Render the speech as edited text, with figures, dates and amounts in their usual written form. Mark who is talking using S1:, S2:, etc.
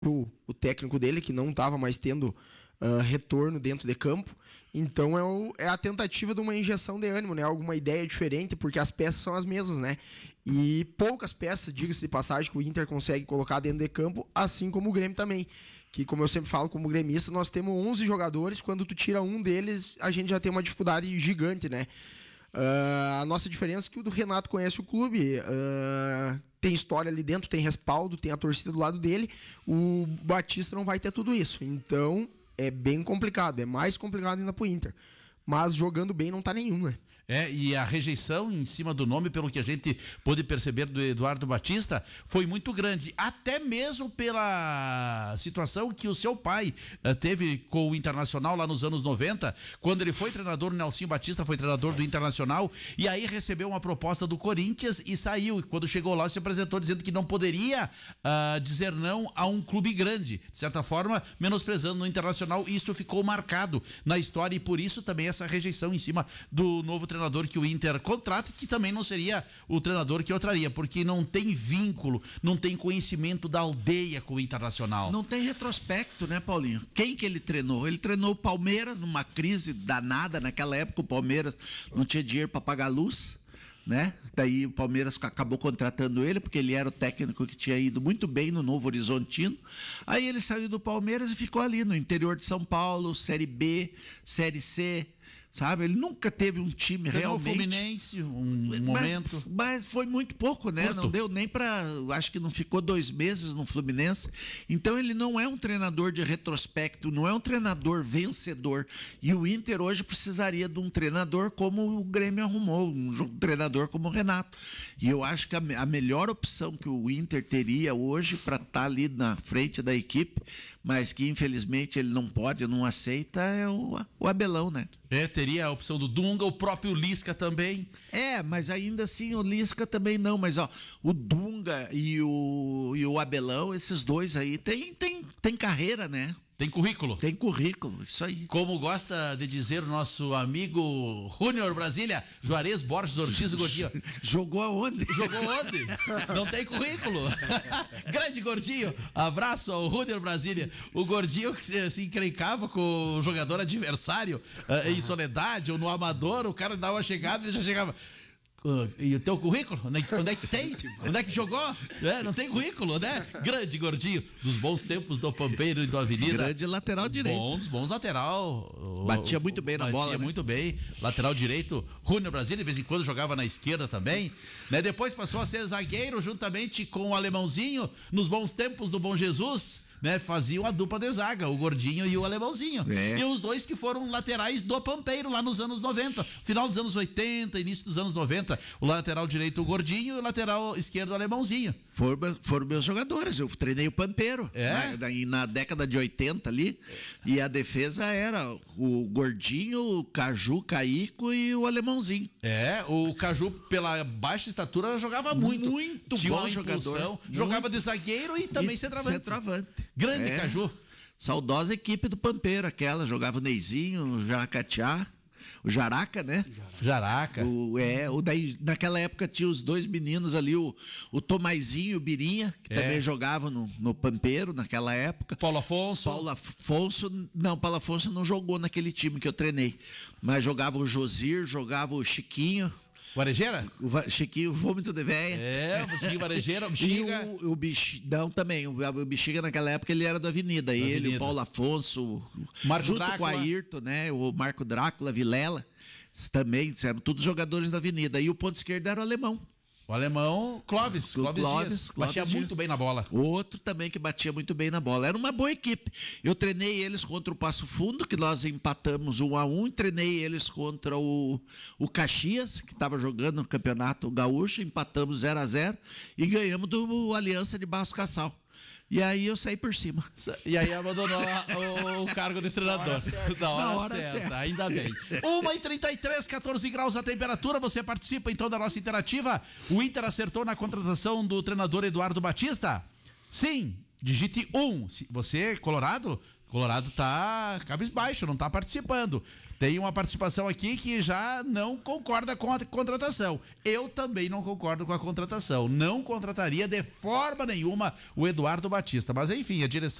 S1: o técnico dele, que não estava mais tendo retorno dentro de campo. Então é a tentativa de uma injeção de ânimo, né? Alguma ideia diferente, porque as peças são as mesmas, né? E poucas peças, diga-se de passagem, que o Inter consegue colocar dentro de campo, assim como o Grêmio também. Que, como eu sempre falo, como gremista, nós temos 11 jogadores, quando tu tira um deles, a gente já tem uma dificuldade gigante, né? A nossa diferença é que o do Renato conhece o clube, tem história ali dentro, tem respaldo, tem a torcida do lado dele. O Batista não vai ter tudo isso. Então, é bem complicado, é mais complicado ainda pro Inter. Mas jogando bem não tá nenhum, né?
S2: E a rejeição em cima do nome, pelo que a gente pôde perceber do Eduardo Batista, foi muito grande, até mesmo pela situação que o seu pai teve com o Internacional lá nos anos 90, quando ele foi treinador, o Nelsinho Batista foi treinador do Internacional, e aí recebeu uma proposta do Corinthians e saiu, e quando chegou lá se apresentou dizendo que não poderia dizer não a um clube grande, de certa forma menosprezando o Internacional, e isso ficou marcado na história, e por isso também essa rejeição em cima do novo treinador que o Inter contrata, que também não seria o treinador que eu traria, porque não tem vínculo, não tem conhecimento da aldeia com o Internacional.
S3: Não tem retrospecto, né, Paulinho? Quem que ele treinou? Ele treinou o Palmeiras numa crise danada, naquela época o Palmeiras não tinha dinheiro para pagar luz, né? Daí o Palmeiras acabou contratando ele, porque ele era o técnico que tinha ido muito bem no Novo Horizontino. Aí ele saiu do Palmeiras e ficou ali no interior de São Paulo, Série B, Série C, sabe? Ele nunca teve um time realmente.
S2: O Fluminense, momento.
S3: Mas foi muito pouco, né? Curto. Não deu nem para. Acho que não ficou 2 meses no Fluminense. Então ele não é um treinador de retrospecto, não é um treinador vencedor. E o Inter hoje precisaria de um treinador como o Grêmio arrumou, um treinador como o Renato. E eu acho que a melhor opção que o Inter teria hoje para estar ali na frente da equipe, mas que infelizmente ele não pode, não aceita, é o Abelão, né?
S2: Teria a opção do Dunga, o próprio Lisca também.
S3: Mas ainda assim o Lisca também não, mas o Dunga e o Abelão, esses dois aí tem carreira, né?
S2: Tem currículo.
S3: Tem currículo, isso aí.
S2: Como gosta de dizer o nosso amigo Júnior Brasília, Juarez Borges Ortiz, o Gordinho.
S3: Jogou aonde?
S2: Jogou onde? Não tem currículo. Grande Gordinho. Abraço ao Júnior Brasília. O Gordinho que se encrencava com o jogador adversário em Soledade ou no Amador, o cara dava uma chegada e ele já chegava... E o teu currículo? Onde é que tem? Onde é que jogou? Não tem currículo, né? Grande Gordinho, dos bons tempos do Pampeiro e do Avenida.
S3: Grande lateral direito.
S2: Bons lateral.
S3: Batia muito bem na bola.
S2: Batia muito bem. Lateral direito, Júnior Brasília, de vez em quando jogava na esquerda também. Né? Depois passou a ser zagueiro juntamente com o Alemãozinho, nos bons tempos do Bom Jesus. Né, faziam a dupla de zaga, o Gordinho e o Alemãozinho. E os dois que foram laterais do Pampeiro lá nos anos 90, final dos anos 80, início dos anos 90, o lateral direito o Gordinho e o lateral esquerdo o Alemãozinho.
S3: Foram meus jogadores, eu treinei o Pampeiro na década de 80 ali, e a defesa era o Gordinho, o Caju, Caico e o Alemãozinho.
S2: O Caju pela baixa estatura jogava muito tinha
S3: bom jogador,
S2: jogava de zagueiro e também centroavante. Grande Caju.
S3: Saudosa equipe do Pampeiro, aquela, jogava o Neizinho, o Jaracatiá, o Jaraca, né?
S2: Jaraca.
S3: Daí, naquela época tinha os dois meninos ali, o Tomaizinho e o Birinha, que também jogavam no Pampeiro naquela época.
S2: Paulo Afonso
S3: não jogou naquele time que eu treinei, mas jogava o Josir, jogava o Chiquinho.
S2: Varejeira?
S3: O Chiquinho, vômito de véia.
S2: O Chiquinho Varejeira, o Bexiga.
S3: E o Bexiga, também, o Bexiga naquela época ele era da Avenida. O Paulo Afonso,
S2: Marco
S3: junto
S2: Drácula.
S3: Com o Ayrton, né? O Marco Drácula, Vilela, também, eram todos jogadores da Avenida. E o ponto esquerdo era o Alemão.
S2: O Alemão, Clóvis Dias, batia muito bem na bola.
S3: Outro também que batia muito bem na bola. Era uma boa equipe. Eu treinei eles contra o Passo Fundo, que nós empatamos 1-1, e treinei eles contra o Caxias, que estava jogando no Campeonato Gaúcho, empatamos 0-0 e ganhamos do Aliança de Barros Cassal. E aí eu saí por cima.
S2: E aí abandonou o cargo de treinador. Na hora certa. Ainda bem. 1h33, 14 graus a temperatura. Você participa então da nossa interativa. O Inter acertou na contratação do treinador Eduardo Batista? Sim. Digite 1. Você, colorado, Colorado tá cabisbaixo, não tá participando. Tem uma participação aqui que já não concorda com a contratação. Eu também não concordo com a contratação. Não contrataria de forma nenhuma o Eduardo Batista. Mas enfim, a direção